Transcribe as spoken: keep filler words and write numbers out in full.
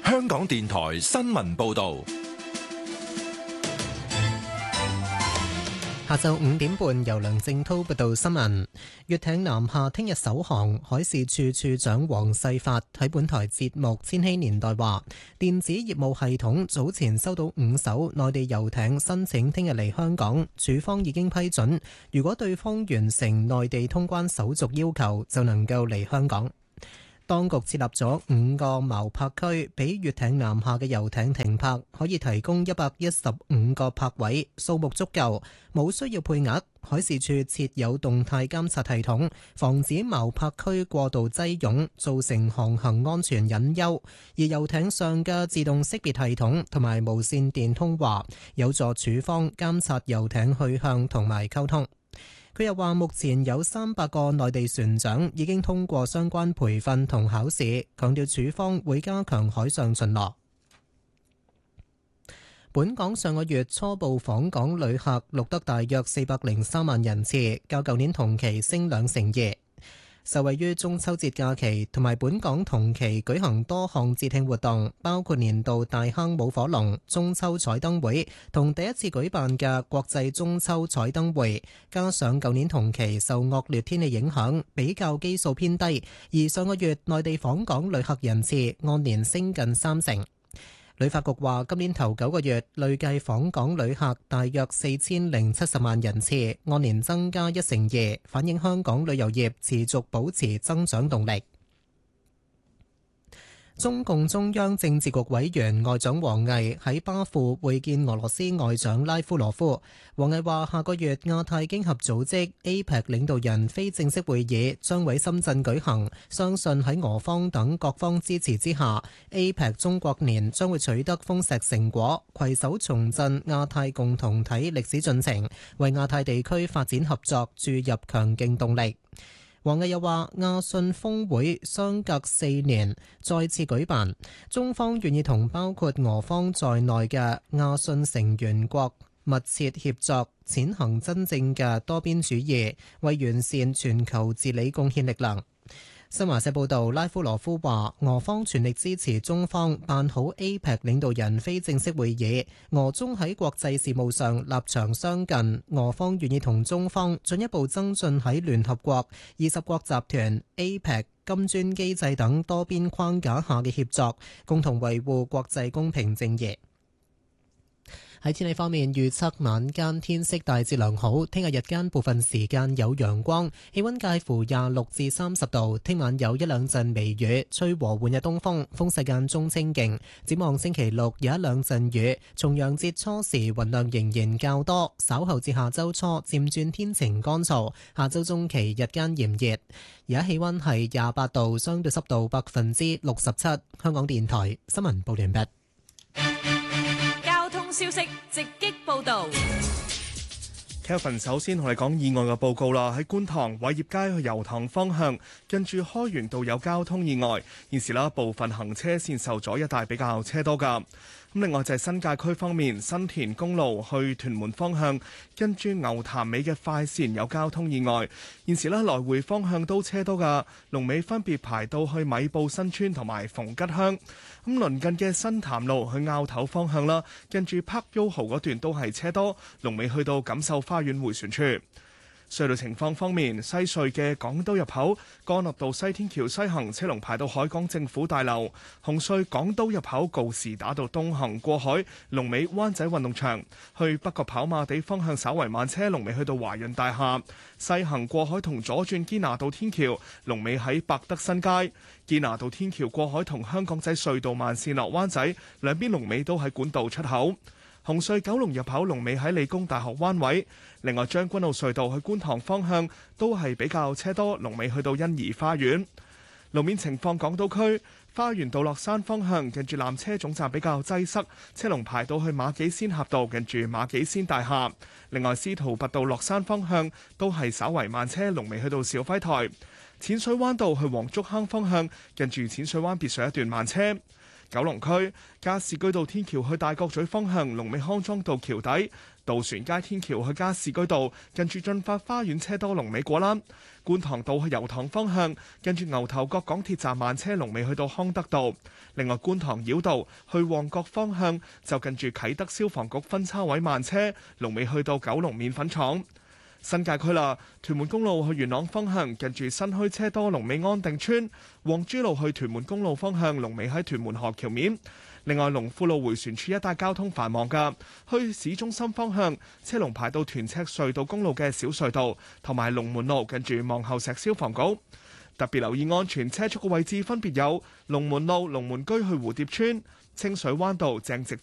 香港電台新聞報道。 下晝五點半，由梁正滔報道新聞。粵艇南下聽日首航，海事處處長黃世發喺本台節目《千禧年代》話，電子業務系統早前收到五艘內地遊艇申請聽日嚟香港，處方已經批准。如果對方完成內地通關手續要求，就能夠嚟香港。當局設立咗五個錨泊區，俾粵艇南下嘅遊艇停泊，可以提供一百一十五個泊位，數目足夠，冇需要配額。海事處設有動態監察系統，防止錨泊區過度擠擁，造成航行安全隱憂。而遊艇上嘅自動識別系統同埋無線電通話，有助處方監察遊艇去向同埋溝通。佢又話，目前有三百個內地船長已經通過相關培訓同考試，強調處方會加強海上巡邏。本港上個月初步訪港旅客錄得大約四百零三萬人次，較舊年同期升兩成二。受惠於中秋節假期同埋本港同期舉行多項節慶活動，包括年度大坑舞火龍、中秋彩燈會同第一次舉辦嘅國際中秋彩燈會，加上舊年同期受惡劣天氣影響，比較基數偏低，而上個月內地訪港旅客人次按年升近三成。旅發局話，今年頭九個月累計訪港旅客大約四千零七十萬人次，按年增加一成二，反映香港旅遊業持續保持增長動力。中共中央政治局委員外長王毅喺巴庫會見俄羅斯外長拉夫羅夫。王毅話，下個月亞太經合組織 A P E C 領導人非正式會議將喺深圳舉行，相信喺俄方等各方支持之下， A P E C 中國年將會取得豐碩成果，攜手重振亞太共同體歷史進程，為亞太地區發展合作注入強勁動力。王毅又話，亞信峰會相隔四年再次舉辦，中方願意同包括俄方在內嘅亞信成員國密切協作，踐行真正嘅多邊主義，為完善全球治理貢獻力量。新華社報道，拉夫羅夫話，俄方全力支持中方辦好 A P E C 領導人非正式會議，俄中喺國際事務上立場相近，俄方願意同中方進一步增進喺聯合國、二十國集團、A P E C、金磚機制等多邊框架下嘅協作，共同維護國際公平正義。喺天氣方面，預測晚間天色大致良好，聽日日間部分時間有陽光，氣溫介乎廿六至三十度。聽晚有一兩陣微雨，吹和緩嘅東風，風勢間中清勁。展望星期六有一兩陣雨，重陽節初時雲量仍然較多，稍後至下周初漸轉天晴乾燥。下周中期日間炎熱，而家氣溫係廿八度，相對濕度百分之六十七。香港電台新聞報完畢。 消息直擊報道。 Kevin 首先同你講意外嘅報告啦，喺觀塘偉業街去油塘方向，近住開源道有交通意外，現時啦部分行車線受阻，一帶比較車多㗎。咁另外就係新界區方面，新田公路去屯門方向，跟住牛潭尾嘅快線有交通意外，現時咧來回方向都車多㗎，龍尾分別排到去米埔新村同埋逢吉鄉。咁鄰近嘅新潭路去坳頭方向啦，跟住柏優豪嗰段都係車多，龍尾去到錦繡花園迴旋處。隧道情況方面，西隧嘅港島入口干諾道西天橋西行車龍排到海港政府大樓，紅隧港島入口告士打道東行過海龍尾灣仔運動場，去北角跑馬地方向稍為慢車，龍尾去到華潤大廈，西行過海同左轉堅拿道天橋龍尾喺百德新街，堅拿道天橋過海同香港仔隧道慢線落灣仔兩邊龍尾都喺管道出口。紅隧九龍入口龍尾喺理工大學灣位，另外將軍澳隧道去觀塘方向都係比較車多，龍尾去到欣怡花園。路面情況，港島區花園道落山方向近住纜車總站比較擠塞，車龍排到去馬己仙峽道近住馬己仙大廈。另外司徒拔道落山方向都係稍為慢車，龍尾去到肇輝台。淺水灣道去黃竹坑方向近住淺水灣別墅一段慢車。九龍區加士居道天橋去大角咀方向龍尾康莊道橋底， 渡船街天橋去加士居道，近住進發花園車多龍尾果欄；觀塘道去油塘方向，近住牛頭角港鐵站慢車龍尾去到康德道。另外，觀塘繞道去旺角方向就近住啟德消防局分叉位慢車，龍尾去到九龍麵粉廠。新界區啦，屯門公路去元朗方向近住新墟車多，龍尾安定村；黃珠路去屯門公路方向龍尾喺屯門河橋面。另外，龍富路迴旋處一帶交通繁忙㗎，去市中心方向車龍排到屯赤隧道公路嘅小隧道，同埋龍門路近住望后石消防局。特別留意安全車速嘅位置分別有龍門路龍門居去蝴蝶村、清水灣道正直